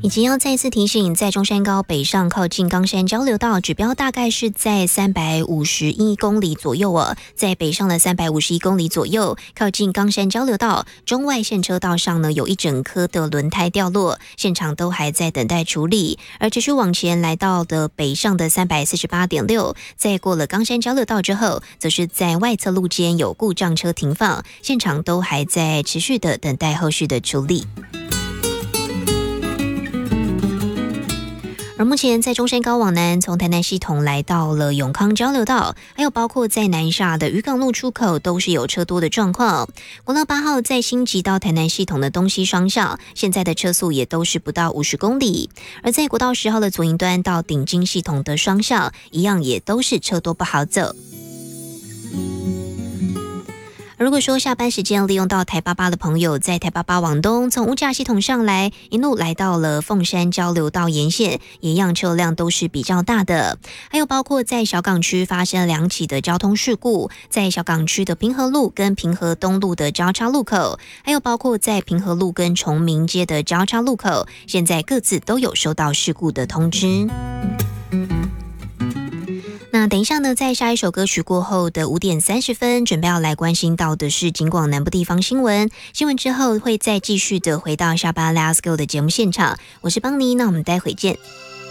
以及要再次提醒，在中山高北上靠近冈山交流道，指标大概是在351公里左右哦。在北上的351公里左右，靠近冈山交流道中外线车道上呢，有一整颗的轮胎掉落，现场都还在等待处理。而持续往前来到的北上的348.6，在过了冈山交流道之后，则是在外侧路肩有故障车停放，现场都还在持续的等待后续的处理。而目前在中山高往南，从台南系统来到了永康交流道，还有包括在南沙的渔港路出口，都是有车多的状况。国道8号在新集到台南系统的东西双向，现在的车速也都是不到50公里。而在国道10号的左营端到顶金系统的双向，一样也都是车多不好走。如果说下班时间利用到台88的朋友，在台88往东，从五甲系统上来，一路来到了凤山交流道沿线，一样车辆都是比较大的。还有包括在小港区发生2起的交通事故，在小港区的平和路跟平和东路的交叉路口，还有包括在平和路跟崇明街的交叉路口，现在各自都有收到事故的通知。那等一下呢，在下一首歌曲过后的5点30分，准备要来关心到的是警广南部地方新闻。新闻之后会再继续的回到下班 Let's Go 的节目现场，我是邦尼，那我们待会见。